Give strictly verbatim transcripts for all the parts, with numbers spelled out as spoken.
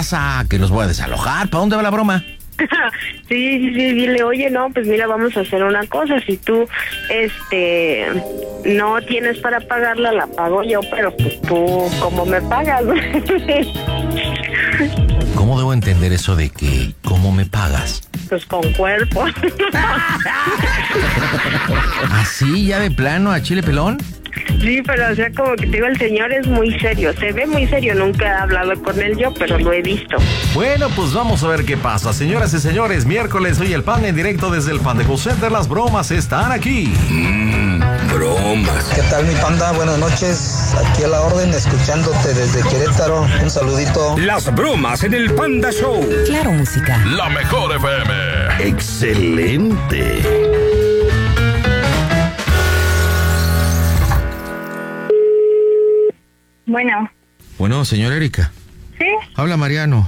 casa, que los voy a desalojar. ¿Para dónde va la broma? Sí, sí, sí, dile, oye, no, pues mira, vamos a hacer una cosa, si tú, este, no tienes para pagarla, la pago yo, pero pues tú, ¿cómo me pagas? ¿Cómo debo entender eso de que, cómo me pagas? Pues con cuerpo. ¿Así, ya de plano, a chile pelón? Sí, pero o sea, como que te digo, el señor es muy serio, se ve muy serio, nunca he hablado con él yo, pero lo he visto. Bueno, pues vamos a ver qué pasa. Señoras y señores, miércoles, hoy el Panda en directo desde el Panda Cool Center. Las bromas están aquí. Mmm, bromas. ¿Qué tal, mi Panda? Buenas noches. Aquí a la orden, escuchándote desde Querétaro. Un saludito. Las bromas en el Panda Show. Claro, música. La mejor F M. Excelente. Bueno. Bueno, señora Erika. ¿Sí? Habla Mariano.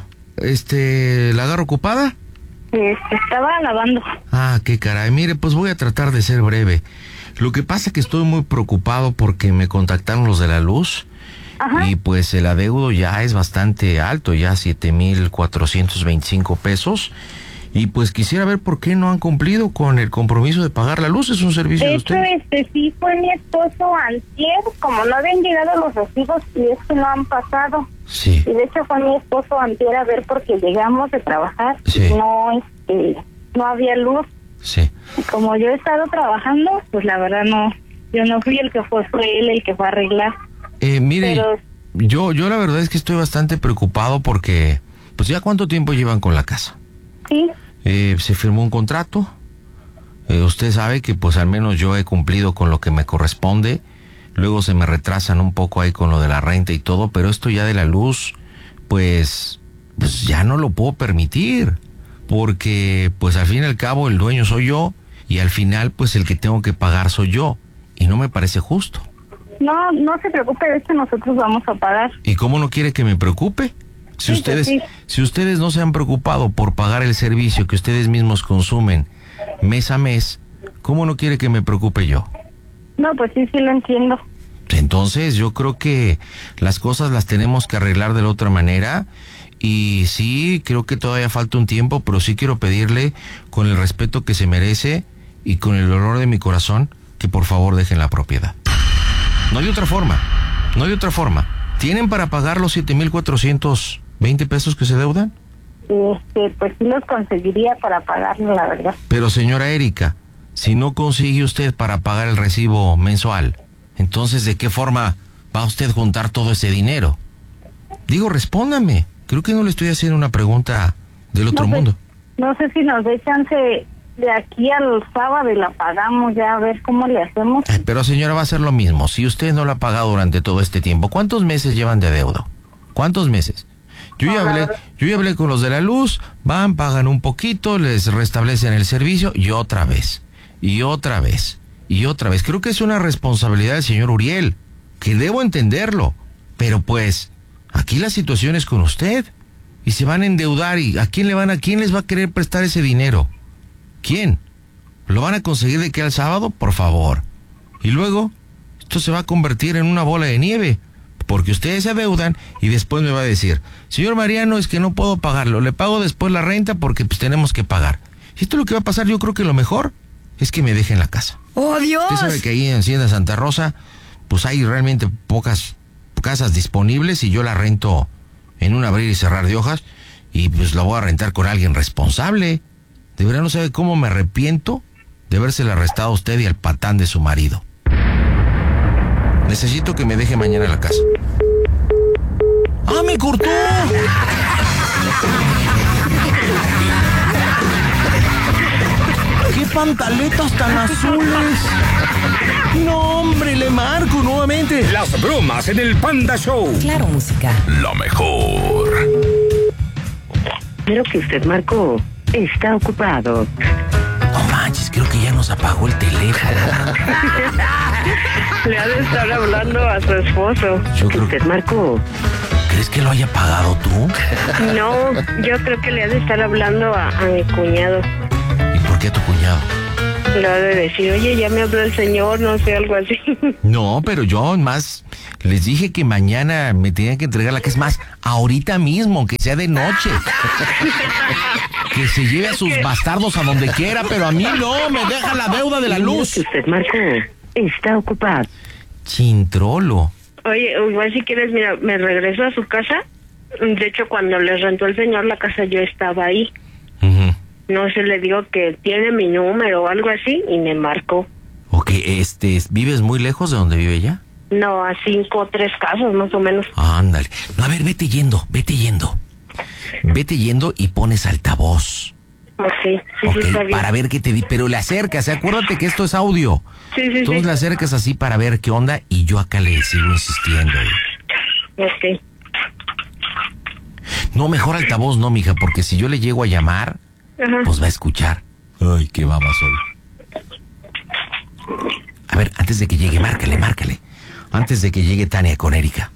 Este, ¿la agarro ocupada? Este, estaba lavando. Ah, qué caray. Mire, pues voy a tratar de ser breve. Lo que pasa es que estoy muy preocupado porque me contactaron los de la luz. Ajá. Y pues el adeudo ya es bastante alto, ya siete mil cuatrocientos veinticinco pesos. Y pues quisiera ver por qué no han cumplido con el compromiso de pagar la luz. Es un servicio de, de usted. De hecho, este sí fue mi esposo antier, como no habían llegado los recibos y es que no han pasado. Sí. Y de hecho fue mi esposo antier a ver porque llegamos de trabajar. Sí. Y no, este, no había luz. Sí. Y como yo he estado trabajando, pues la verdad no, yo no fui el que fue, fue él el que fue a arreglar. Eh, mire, Pero, yo, yo la verdad es que estoy bastante preocupado porque, pues ya cuánto tiempo llevan con la casa. Sí. Eh, se firmó un contrato. Eh, usted sabe que pues al menos yo he cumplido con lo que me corresponde. Luego se me retrasan un poco ahí con lo de la renta y todo, pero esto ya de la luz, pues, pues ya no lo puedo permitir. Porque pues al fin y al cabo el dueño soy yo y al final pues el que tengo que pagar soy yo. Y no me parece justo. No, no se preocupe, de hecho nosotros vamos a pagar. ¿Y cómo no quiere que me preocupe? Si sí, ustedes, sí. si ustedes no se han preocupado por pagar el servicio que ustedes mismos consumen mes a mes, ¿cómo no quiere que me preocupe yo? No, pues sí, sí lo entiendo. Entonces yo creo que las cosas las tenemos que arreglar de la otra manera. Y sí, creo que todavía falta un tiempo, pero sí quiero pedirle, con el respeto que se merece y con el dolor de mi corazón, que por favor dejen la propiedad. No hay otra forma, no hay otra forma. ¿Tienen para pagar los siete mil cuatrocientos veinte pesos que se deudan? Este, pues sí los conseguiría para pagarlo, la verdad. Pero señora Erika, si no consigue usted para pagar el recibo mensual, entonces ¿de qué forma va usted a juntar todo ese dinero? Digo, respóndame. Creo que no le estoy haciendo una pregunta del otro no sé, mundo. No sé si nos dé chance de aquí al sábado y la pagamos ya, a ver cómo le hacemos. Ay, pero señora, va a ser lo mismo. Si usted no la ha pagado durante todo este tiempo, ¿cuántos meses llevan de adeudo? ¿Cuántos meses? Yo ya hablé, yo ya hablé con los de la luz, van, pagan un poquito, les restablecen el servicio y otra vez, y otra vez, y otra vez. Creo que es una responsabilidad del señor Uriel, que debo entenderlo, pero pues aquí la situación es con usted y se van a endeudar y ¿a quién le van a quién les va a querer prestar ese dinero? ¿Quién? ¿Lo van a conseguir de que al sábado? Por favor. Y luego esto se va a convertir en una bola de nieve. Porque ustedes se adeudan y después me va a decir, señor Mariano, es que no puedo pagarlo, le pago después la renta porque pues tenemos que pagar. Y esto es lo que va a pasar. Yo creo que lo mejor es que me dejen la casa. ¡Oh, Dios! Usted sabe que ahí en Hacienda Santa Rosa pues hay realmente pocas casas disponibles y yo la rento en un abrir y cerrar de hojas y pues la voy a rentar con alguien responsable. De verdad no sabe cómo me arrepiento de habérsela arrestado a usted y al patán de su marido. Necesito que me deje mañana la casa. ¡Ah, me cortó! ¡Qué pantaletas tan azules! No, hombre, le marco nuevamente. Las bromas en el Panda Show. Claro, música. La mejor. Pero que usted marcó está ocupado. No manches, creo que ya nos apagó el teléfono. Le ha de estar hablando a su esposo. Yo creo Usted marcó. ¿Crees que lo haya pagado tú? No, yo creo que le ha de estar hablando a, a mi cuñado. ¿Y por qué a tu cuñado? Le ha de decir, oye, ya me habló el señor, no sé, algo así. No, pero yo más les dije que mañana me tenían que entregar la que es más, ahorita mismo, que sea de noche. Que se lleve a sus bastardos a donde quiera, pero a mí no, me deja la deuda de la luz. Usted marcó está ocupado. Chintrolo. Oye, igual si quieres, mira, me regreso a su casa. De hecho, cuando le rentó el señor la casa, yo estaba ahí. Uh-huh. No sé, le digo que tiene mi número o algo así y me marcó. Ok, este, ¿vives muy lejos de donde vive ella? No, a cinco o tres casas más o menos. Ándale. No, a ver, vete yendo, vete yendo. Vete yendo y pones altavoz. Ok, sí, sí, Ok, está bien. para ver qué te di, pero le acercas, ¿eh? Acuérdate que esto es audio. Sí, sí, Entonces sí. le acercas así para ver qué onda y yo acá le sigo insistiendo. Ok. No, mejor altavoz no, mija, porque si yo le llego a llamar, Ajá. pues va a escuchar. Ay, qué babas hoy. A ver, antes de que llegue, márcale, márcale. Antes de que llegue Tania con Erika.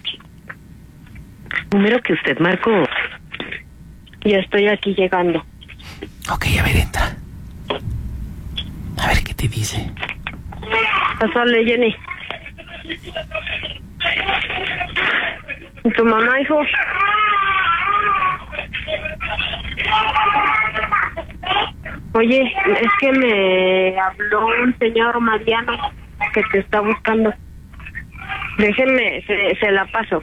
Número que usted marcó. Ya estoy aquí llegando. Ok, a ver, entra. A ver qué te dice. Pásale, Jenny. ¿Y tu mamá, hijo? Oye, es que me habló un señor Mariano que te está buscando. Déjenme, se, se la paso.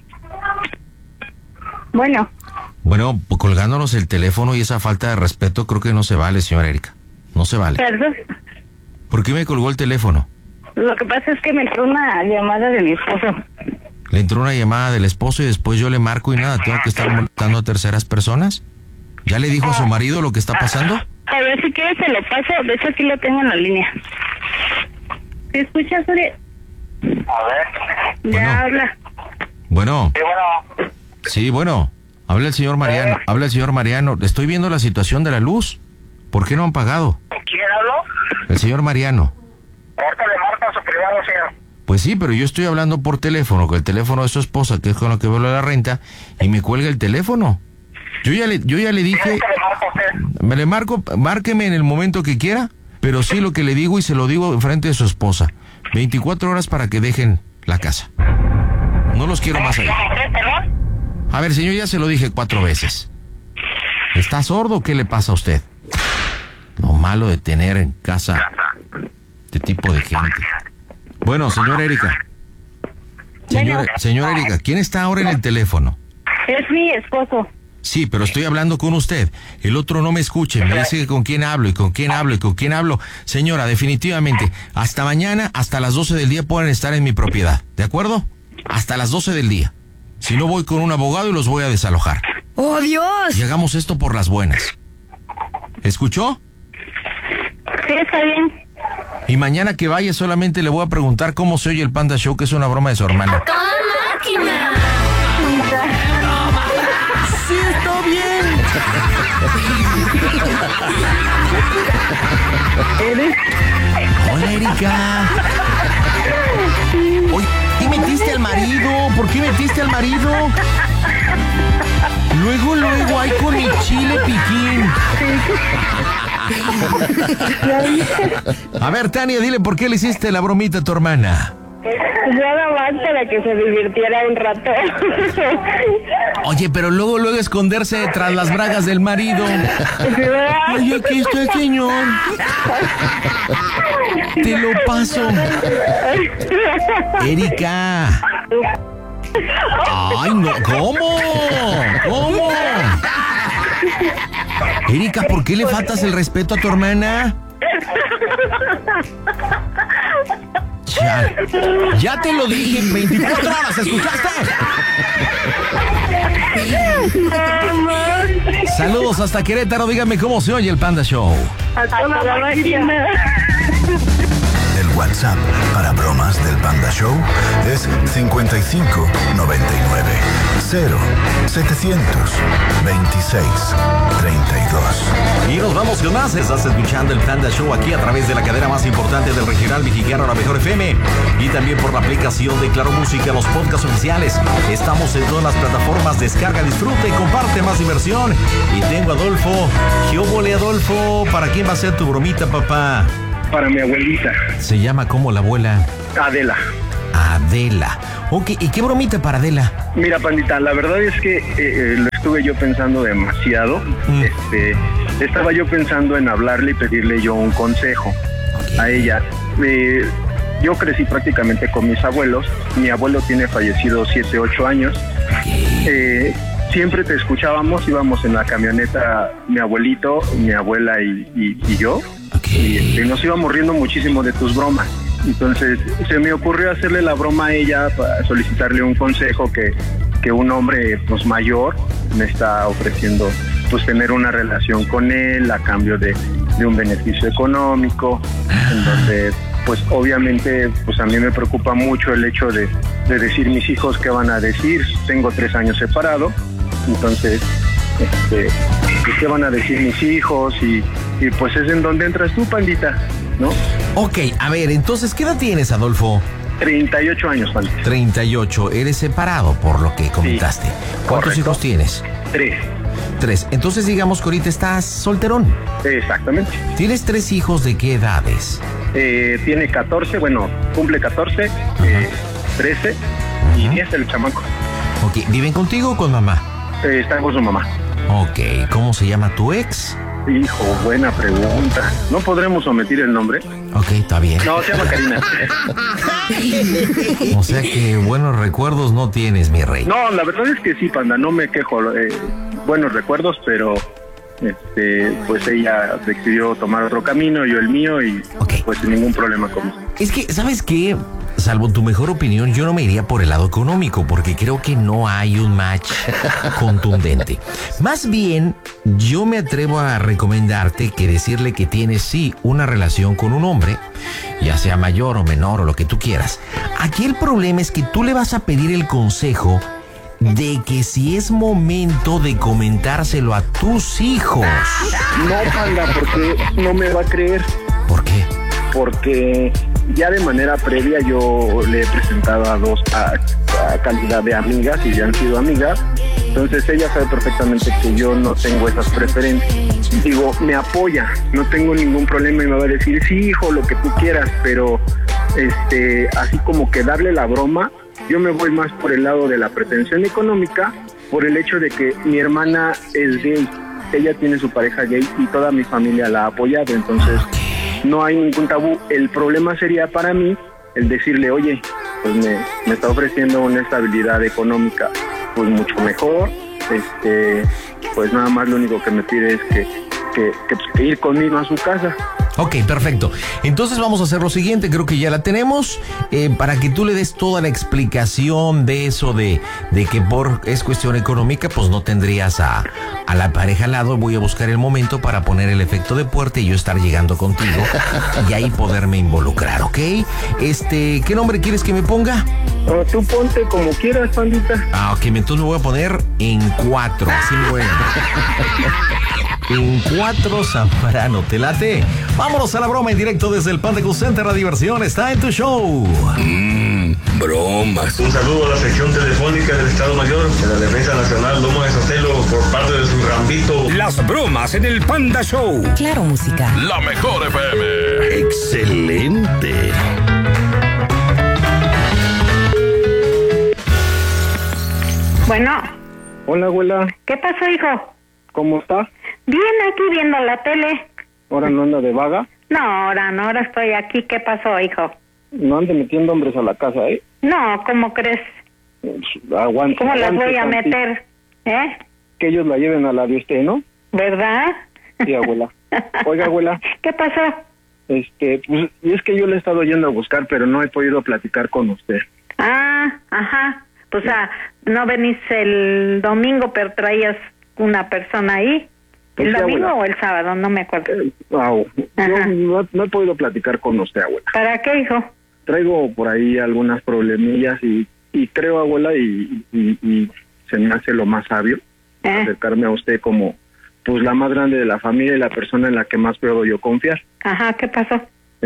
Bueno. Bueno, pues colgándonos el teléfono y esa falta de respeto creo que no se vale, señora Erika. No se vale. Perdón. ¿Por qué me colgó el teléfono? Lo que pasa es que me entró una llamada de mi esposo. Le entró una llamada del esposo y después yo le marco y nada, ¿tengo que estar molestando a terceras personas? ¿Ya le dijo a su marido lo que está pasando? A ver, si quieres se lo paso. De hecho, aquí lo tengo en la línea. ¿Te escuchas, Uri? A ver. Ya Bueno. habla. Bueno, Sí, bueno. sí, bueno, habla el señor Mariano, habla el señor Mariano. Estoy viendo la situación de la luz. ¿Por qué no han pagado? ¿Quién habló? El señor Mariano. Ahorita le marca a su privado, señor. Pues sí, pero yo estoy hablando por teléfono, con el teléfono de su esposa, que es con lo que veo la renta, y me cuelga el teléfono. Yo ya le, yo ya le dije, ¿Quiere que le marque a usted? me le marco, márqueme en el momento que quiera, pero sí lo que le digo y se lo digo enfrente de su esposa. veinticuatro horas para que dejen la casa. No los quiero más ahí. ¿Usted, perdón? A ver, señor, ya se lo dije cuatro veces. ¿Está sordo o qué le pasa a usted? Lo malo de tener en casa este tipo de gente. Bueno, señora Erika. Señora, señora Erika, ¿quién está ahora en el teléfono? Es mi esposo. Sí, pero estoy hablando con usted. El otro no me escuche. Me dice que con quién hablo y con quién hablo y con quién hablo. Señora, definitivamente, hasta mañana, hasta las doce del día pueden estar en mi propiedad. ¿De acuerdo? Hasta las doce del día. Si no, voy con un abogado y los voy a desalojar. ¡Oh, Dios! Y hagamos esto por las buenas. ¿Escuchó? Sí, está bien. Y mañana que vaya solamente le voy a preguntar cómo se oye el Panda Show, que es una broma de su hermana. ¡Toda máquina! ¡Sí, está bien! Hola, Erika. Oye, ¿qué metiste al marido? ¿Por qué metiste al marido? Luego, luego, hay con mi chile piquín. A ver, Tania, dile por qué le hiciste la bromita a tu hermana. Nada más para que se divirtiera un rato. Oye, pero luego, luego esconderse tras las bragas del marido. Ay, aquí está el señor. Te lo paso. Erika. Ay, no, ¿cómo? ¿Cómo? Erika, ¿por qué le faltas el respeto a tu hermana? Ya, ya te lo dije en veinticuatro horas, ¿escuchaste? Saludos hasta Querétaro, díganme cómo se oye el Panda Show. Hasta la máquina. El WhatsApp para bromas del Panda Show es cincuenta y cinco noventa y nueve cero setecientos veintiséis treinta y dos. Y nos vamos con más. Estás escuchando el Panda Show aquí a través de la cadena más importante del regional mexicano, La Mejor F M, y también por la aplicación de Claro Música, los podcasts oficiales. Estamos en todas las plataformas. Descarga, disfruta y comparte más diversión. Y tengo a Adolfo. ¿Qué óvole, Adolfo? ¿Para quién va a ser tu bromita, papá? Para mi abuelita. Se llama como la abuela Adela. Adela. Ok, ¿y qué bromita para Adela? Mira, pandita, la verdad es que eh, lo estuve yo pensando demasiado. Mm. Este, estaba yo pensando en hablarle y pedirle yo un consejo okay. a ella. Eh, yo crecí prácticamente con mis abuelos. Mi abuelo tiene fallecido siete, ocho años. Okay. Eh, siempre te escuchábamos, íbamos en la camioneta, mi abuelito, mi abuela y, y, y yo. Okay. Y este, nos íbamos riendo muchísimo de tus bromas. Entonces se me ocurrió hacerle la broma a ella para solicitarle un consejo que, que un hombre pues mayor me está ofreciendo, pues tener una relación con él a cambio de, de un beneficio económico, en donde pues obviamente pues a mí me preocupa mucho el hecho de, de decir mis hijos qué van a decir. Tengo tres años separado, entonces este, qué van a decir mis hijos y, y pues es en donde entras tú, pandita, ¿no? Ok, a ver, entonces, ¿qué edad tienes, Adolfo? treinta y ocho años, pandita. treinta y ocho, eres separado, por lo que comentaste. Sí, ¿cuántos correcto. hijos tienes? Tres. Tres, entonces digamos que ahorita estás solterón. Exactamente. ¿Tienes tres hijos de qué edades? Eh, tiene catorce, bueno, cumple catorce, eh, trece uh-huh. y diez el chamaco. Ok, ¿viven contigo o con mamá? Eh, está con su mamá. Ok, ¿cómo se llama tu ex? Hijo, buena pregunta. ¿No podremos omitir el nombre? Ok, está bien. No, se llama Karina. O sea que buenos recuerdos no tienes, mi rey. No, la verdad es que sí, panda, no me quejo. Eh, buenos recuerdos, pero este, pues ella decidió tomar otro camino, yo el mío, y okay. pues sin ningún problema conmigo. Es que, ¿sabes qué? Salvo tu mejor opinión, yo no me iría por el lado económico, porque creo que no hay un match contundente. Más bien, yo me atrevo a recomendarte que decirle que tienes sí una relación con un hombre, ya sea mayor o menor o lo que tú quieras. Aquí el problema es que tú le vas a pedir el consejo de que si es momento de comentárselo a tus hijos. No, panda, porque no me va a creer. ¿Por qué? Porque ya de manera previa yo le he presentado a dos a, a cantidad de amigas y ya han sido amigas. Entonces ella sabe perfectamente que yo no tengo esas preferencias. Digo, me apoya, no tengo ningún problema y me va a decir, sí, hijo, lo que tú quieras, pero este, así como que darle la broma, yo me voy más por el lado de la pretensión económica, por el hecho de que mi hermana es gay. Ella tiene su pareja gay y toda mi familia la ha apoyado, entonces no hay ningún tabú. El problema sería para mí el decirle, oye, pues me, me está ofreciendo una estabilidad económica pues mucho mejor, este, pues nada más lo único que me pide es que, que, que, que ir conmigo a su casa. Ok, perfecto. Entonces vamos a hacer lo siguiente, creo que ya la tenemos, eh, para que tú le des toda la explicación de eso de, de que por es cuestión económica, pues no tendrías a, a la pareja al lado. Voy a buscar el momento para poner el efecto de puerta y yo estar llegando contigo y ahí poderme involucrar, ¿ok? Este, ¿qué nombre quieres que me ponga? Uh, tú ponte como quieras, pandita. Ah, ok, entonces me voy a poner en cuatro, así me voy a... En cuatro, Zambrano, ¿te late? Vámonos a la broma en directo desde el Panda Center. La diversión está en tu show. Mmm, bromas. Un saludo a la sección telefónica del Estado Mayor de la Defensa Nacional Loma de Sotelo por parte de su Rambito. Las bromas en el Panda Show. Claro Música. La Mejor F M. Excelente. Bueno. Hola, abuela. ¿Qué pasó, hijo? ¿Cómo estás? Bien, aquí viendo la tele. ¿Ahora no anda de vaga? No, ahora no, ahora estoy aquí. ¿Qué pasó, hijo? No ande metiendo hombres a la casa, ¿eh? No, ¿cómo crees? Aguante. ¿Cómo las aguante, voy a tantito. meter? ¿Eh? Que ellos la lleven a la de usted, ¿no? ¿Verdad? Sí, abuela. Oiga, abuela. ¿Qué pasó? Este, pues, y es que yo le he estado yendo a buscar, pero no he podido platicar con usted. Ah, ajá. Pues, ah, no venís el domingo, pero traías una persona ahí. ¿El Sí, domingo abuela. o el sábado? No me acuerdo. Eh, wow. Yo no, no he podido platicar con usted, abuela. ¿Para qué, hijo? Traigo por ahí algunas problemillas y, y creo, abuela, y, y, y se me hace lo más sabio ¿Eh? acercarme a usted como pues la más grande de la familia y la persona en la que más puedo yo confiar. Ajá, ¿qué pasó?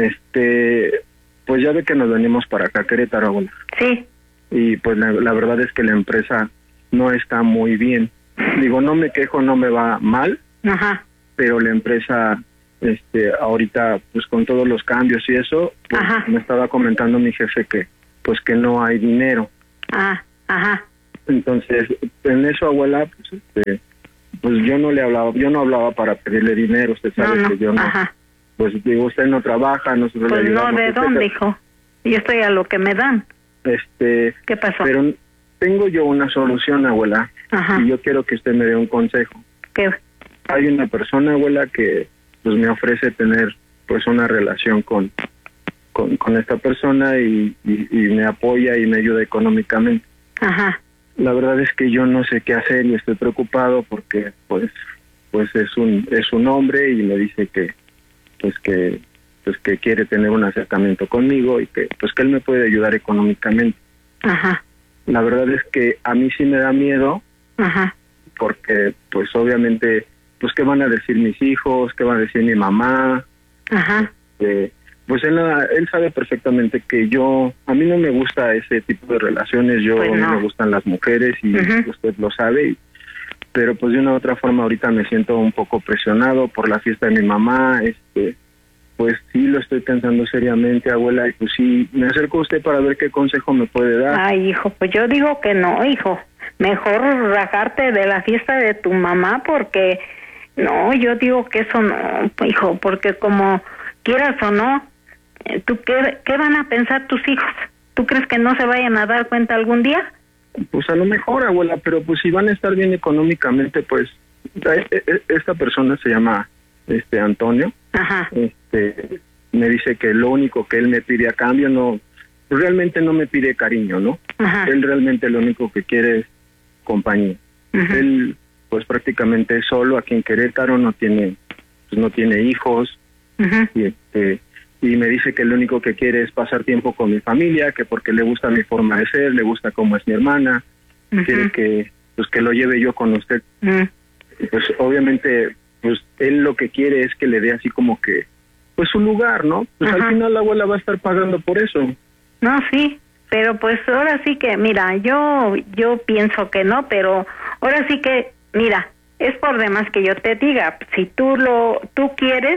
Este, pues ya ve que nos venimos para acá, Querétaro, abuela. Sí. Y pues la, la verdad es que la empresa no está muy bien. Digo, no me quejo, no me va mal. Ajá. Pero la empresa, este, ahorita, pues con todos los cambios y eso, pues, me estaba comentando mi jefe que, pues que no hay dinero. Ah, ajá. Entonces, en eso, abuela, pues, este, pues yo no le hablaba, yo no hablaba para pedirle dinero, usted sabe No, no, que yo no. ajá. Pues digo, usted no trabaja, nosotros Pues le no, ayudamos. ¿de etcétera. dónde, hijo? Yo estoy a lo que me dan. Este, ¿Qué pasó? Pero tengo yo una solución, abuela, Ajá. y yo quiero que usted me dé un consejo. ¿Qué? Hay una persona, abuela, que pues me ofrece tener pues una relación con con, con esta persona y, y, y me apoya y me ayuda económicamente. Ajá. La verdad es que yo no sé qué hacer y estoy preocupado porque pues pues es un es un hombre y me dice que pues que pues que quiere tener un acercamiento conmigo y que pues que él me puede ayudar económicamente. Ajá. La verdad es que a mí sí me da miedo. Ajá. Porque pues obviamente pues qué van a decir mis hijos, qué va a decir mi mamá. Ajá. Eh, pues él él sabe perfectamente que yo a mí no me gusta ese tipo de relaciones, yo Pues no. me gustan las mujeres y Ujú. usted lo sabe, y, pero pues de una u otra forma ahorita me siento un poco presionado por la fiesta de mi mamá, este pues sí lo estoy pensando seriamente, abuela, y pues sí me acerco a usted para ver qué consejo me puede dar. Ay, hijo, pues yo digo que no, hijo. Mejor rajarte de la fiesta de tu mamá porque no, yo digo que eso no, hijo, porque como quieras o no, eh, ¿tú qué, qué van a pensar tus hijos? ¿Tú crees que no se vayan a dar cuenta algún día? Pues a lo mejor, abuela, pero pues si van a estar bien económicamente, pues eh, eh, esta persona se llama este Antonio. Ajá. Este me dice que lo único que él me pide a cambio no pues realmente no me pide cariño, ¿no? Ajá. Él realmente lo único que quiere es compañía. Ajá. Él pues prácticamente es solo aquí en Querétaro, no tiene pues no tiene hijos. Ajá. Y este y me dice que lo único que quiere es pasar tiempo con mi familia, que porque le gusta mi forma de ser, le gusta cómo es mi hermana, Ajá. quiere que pues que lo lleve yo con usted. Ajá. Y pues obviamente pues él lo que quiere es que le dé así como que pues su lugar, ¿no? Pues Ajá. al final la abuela va a estar pagando por eso. No, sí, pero pues ahora sí que, mira, yo yo pienso que no, pero ahora sí que, mira, es por demás que yo te diga, si tú lo tú quieres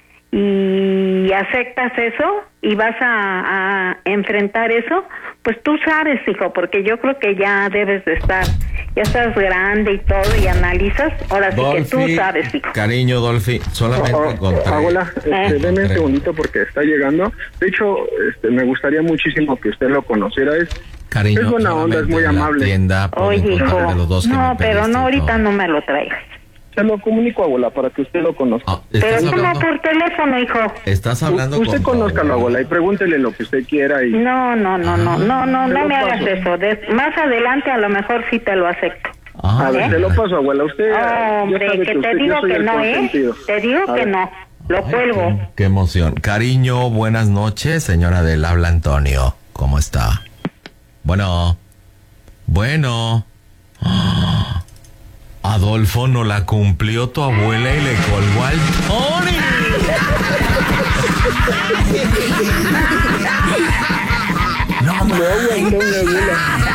y aceptas eso y vas a, a enfrentar eso, pues tú sabes, hijo, porque yo creo que ya debes de estar, ya estás grande y todo y analizas, ahora sí que tú Dolphy, sabes, hijo. Cariño, Dolphy, solamente Oh, oh, encontré. abuela, este, Eh. deme un segundito porque está llegando. De hecho, este, me gustaría muchísimo que usted lo conociera. Es, Cariño, es buena onda, es solamente muy en la amable. tienda puedo Oye, encontrar de los hijo, dos que no, me pero pediste no, y ahorita todo. no me lo traigas. Se lo comunico, abuela, para que usted lo conozca. Ah, Pero ¿estás, como hablando, por teléfono, hijo. estás hablando U- usted con tu conózcalo, abuela, y pregúntele lo que usted quiera. Y No, no, no, no, no, no, Se no lo me hagas paso. eso. De- más adelante a lo mejor sí te lo acepto. Ah, a ver, se lo paso, abuela. Usted ya Hombre, sabe que que te usted, yo digo soy que el no, ¿eh? consentido. Te digo A que ver. no. Lo cuelgo. Qué emoción. Cariño, buenas noches, señora del habla Antonio. ¿Cómo está? Bueno. Bueno. Ah, Adolfo, no la cumplió tu abuela y le colgó al Tony. No, No aguantó mi abuela.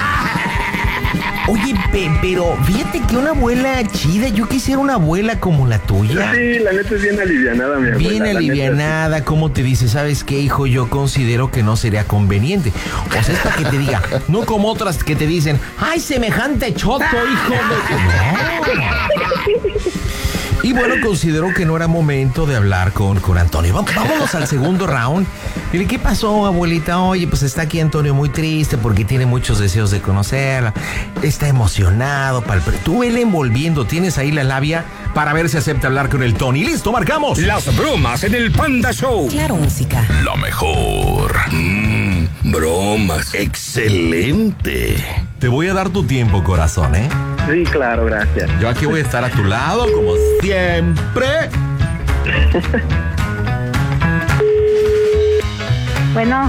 Oye, pe- pero fíjate que una abuela chida, yo quisiera una abuela como la tuya. Sí, la neta es bien alivianada, mi abuela. Bien la neta, alivianada, como te dice, ¿sabes qué, hijo? Yo considero que no sería conveniente. O sea, es para que te diga, no como otras que te dicen, ¡ay, semejante choto, hijo de... No. Y bueno, considero que no era momento de hablar con, con Antonio. Vamos, vámonos al segundo round. Dile, ¿qué pasó, abuelita? Oye, pues está aquí Antonio muy triste porque tiene muchos deseos de conocerla. Está emocionado. Para el... Tú vele envolviendo. Tienes ahí la labia para ver si acepta hablar con el Tony. ¡Listo, marcamos! Las bromas en el Panda Show. Claro, música. La mejor. Mm, bromas. Excelente. Te voy a dar tu tiempo, corazón, ¿eh? Sí, claro, gracias. Yo aquí voy a estar a tu lado, como siempre. Bueno,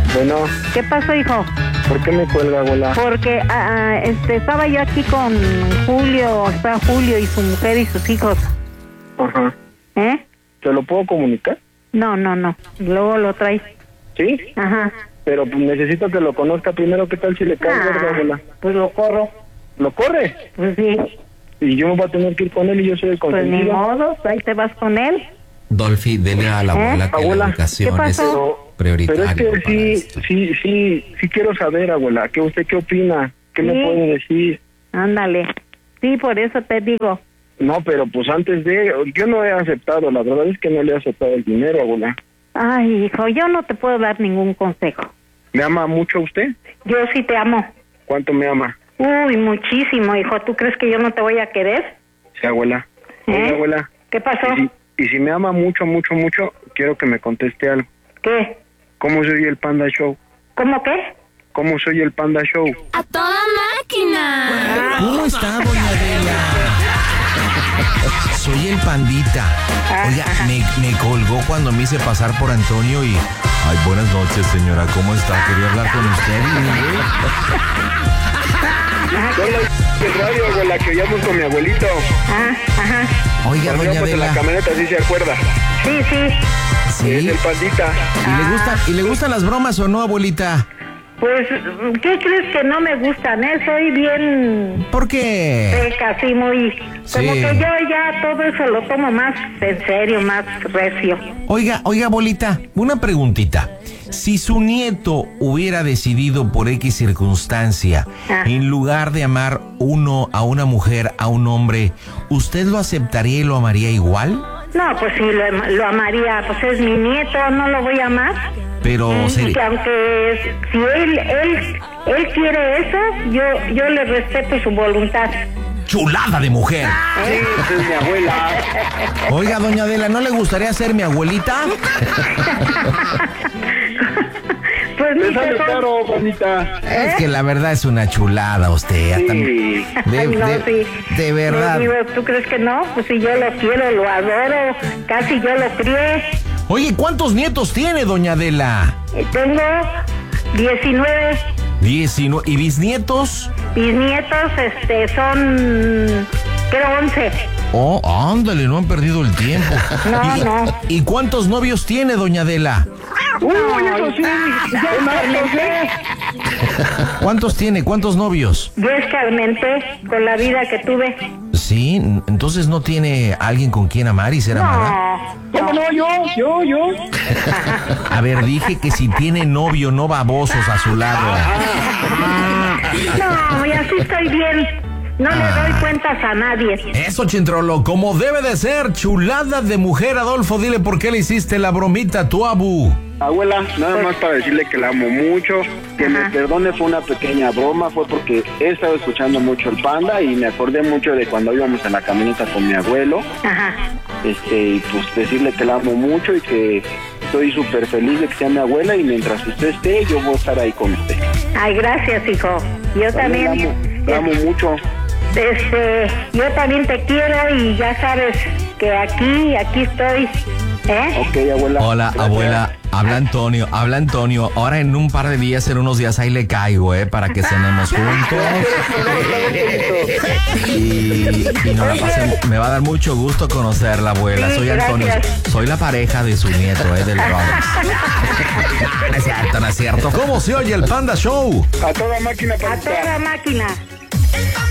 Bueno. ¿Qué pasó, hijo? ¿Por qué me cuelga, abuela? Porque ah, este, estaba yo aquí con Julio, está Julio y su mujer y sus hijos. Ajá. ¿Eh? ¿Te lo puedo comunicar? No, no, no. Luego lo traes. ¿Sí? Ajá. Pero pues, necesito que lo conozca primero. ¿Qué tal si le cae Ah, gordo, abuela? Pues lo corro. ¿Lo corre? Pues sí. Y yo voy a tener que ir con él y yo soy el Pues ni consentido. modo, ahí te vas con él. Dolphy, dele a la abuela ¿Eh? que Abuela, la educación ¿qué pasó? es prioritaria. Pero es que sí, para esto. sí, sí, sí quiero saber, abuela, ¿qué usted qué opina? ¿Qué Sí. me puede decir? Ándale. Sí, por eso te digo. No, pero pues antes de, yo no he aceptado, la verdad es que no le he aceptado el dinero, abuela. Ay, hijo, yo no te puedo dar ningún consejo. ¿Me ama mucho usted? Yo sí te amo. ¿Cuánto me ama? Uy, muchísimo, hijo. ¿Tú crees que yo no te voy a querer? Sí, abuela. ¿Eh? Oiga, abuela. ¿Qué pasó? Y si, y si me ama mucho, mucho, mucho, quiero que me conteste algo. ¿Qué? ¿Cómo soy el Panda Show? ¿Cómo qué? ¿Cómo soy el Panda Show? ¡A toda máquina! ¿Cómo está, doña Adela? Soy el Pandita. Oiga, me, me colgó cuando me hice pasar por Antonio y... Ay, buenas noches, señora. ¿Cómo está? Quería hablar con usted. Son las de radio, abuela, que oíamos con mi abuelito. Ah, ajá. Oiga, Cuando doña íbamos en la Adela. camioneta, ¿sí se acuerda? Sí, sí. Sí. Es el Pandita. ¿Y le, gusta, ¿Y le gustan las bromas o no, abuelita? Pues, ¿qué crees que no me gustan? Eh? Soy bien ¿Por qué? seca, así muy... Como Sí. que yo ya todo eso lo tomo más en serio, más recio. Oiga, oiga, abuelita, una preguntita. Si su nieto hubiera decidido por X circunstancia, Ah. en lugar de amar uno a una mujer, a un hombre, ¿usted lo aceptaría y lo amaría igual? No, pues sí, lo, am- lo amaría. Pues es mi nieto, no lo voy a amar. Pero Y seri- que aunque es- si él, él, él quiere eso, yo, yo le respeto su voluntad. chulada de mujer. Sí, esa es mi abuela. Oiga, doña Adela, ¿no le gustaría ser mi abuelita? Pues ni Esa que de son- caro, bonita. Es que la verdad es una chulada usted. hasta- Sí. De, Ay, no, de- sí. de verdad. Le digo, ¿tú crees que no? Pues si yo lo quiero, lo adoro, casi yo lo crié. Oye, ¿cuántos nietos tiene, doña Adela? Eh, Tengo diecinueve Diecinueve. ¿Y bisnietos? bisnietos, este, son, creo, once. Oh, ándale, no han perdido el tiempo. No, ¿Y, no. ¿Y cuántos novios tiene, doña Adela? Uy, eso sí. Ya escarmenté, ¿Cuántos tiene? ¿Cuántos novios? yo escarmenté con la vida que tuve. Sí, entonces no tiene alguien con quien amar y ser amada. No, ¿Cómo no? Yo, yo, yo. A ver, dije que si tiene novio, no babosos a su lado. no, y así estoy bien. No le doy cuentas a nadie. Eso, Chintrolo, como debe de ser, chulada de mujer, Adolfo. Dile por qué le hiciste la bromita a tu abu. Abuela, nada más para decirle que la amo mucho, que me perdone, fue una pequeña broma, fue porque he estado escuchando mucho el Panda y me acordé mucho de cuando íbamos en la camioneta con mi abuelo, Ajá. este, y pues decirle que la amo mucho y que estoy súper feliz de que sea mi abuela y mientras usted esté, yo voy a estar ahí con usted. Ay, gracias, hijo. Yo también. La amo, la amo mucho. Este, yo también te quiero y ya sabes que aquí, aquí estoy. ¿Eh? Ok, abuela. Hola, Gracias. abuela. Habla Antonio, habla Antonio. Ahora en un par de días, en unos días, ahí le caigo, ¿eh? Para que cenemos juntos. Y, y nos la pasemos. Me va a dar mucho gusto conocerla, abuela. Sí, Soy Antonio. gracias. Soy la pareja de su nieto, ¿eh? Del Bronx. No es cierto, no es cierto. ¿Cómo se oye el Panda Show? A toda máquina, A Pandita. toda máquina.